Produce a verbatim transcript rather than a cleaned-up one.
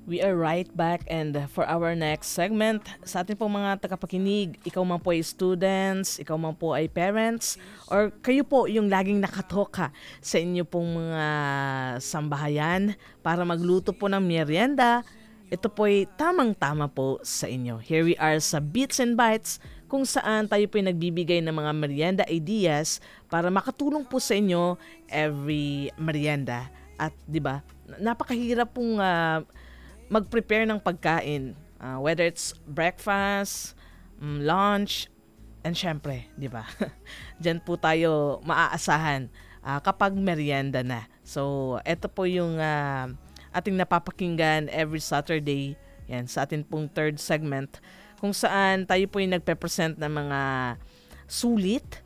We are right back and for our next segment, sa ating pong mga tagapakinig, ikaw man po ay students, ikaw man po ay parents, or kayo po yung laging nakatoka sa inyo pong mga sambahayan para magluto po ng merienda, ito po ay tamang-tama po sa inyo. Here we are sa Bits and Bytes kung saan tayo po ay nagbibigay ng mga merienda ideas para makatulong po sa inyo every merienda. At 'di ba, napakahirap pong ah, mag-prepare ng pagkain, ah, whether it's breakfast, mm, lunch, and syempre, 'di ba? Diyan po tayo maaasahan ah, kapag merienda na. So, eto po yung ah, ating napapakinggan every Saturday, yan, sa atin pong third segment, kung saan tayo po yung nagpe-present ng mga sulit